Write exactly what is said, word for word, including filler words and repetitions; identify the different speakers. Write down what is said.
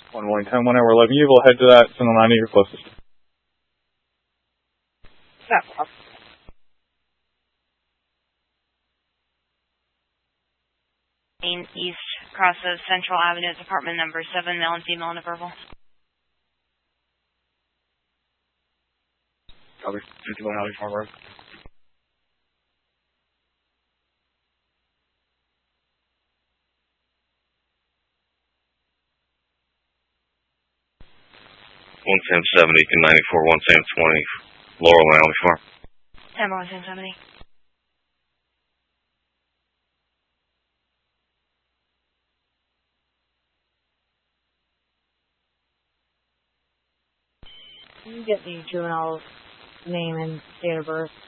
Speaker 1: one one ten one hour eleven, you will head to that, send a line to your closest.
Speaker 2: Yeah.
Speaker 3: East, across of Central Avenue, apartment number seven, male and female and a verbal.
Speaker 1: Copy, fifty-one Alley Farm Road.
Speaker 4: one Sam seventy, ninety-four, one Sam twenty, Laurel and Alley Farm.
Speaker 3: Number one Sam seventy.
Speaker 2: Can you get the juvenile's name and date of birth?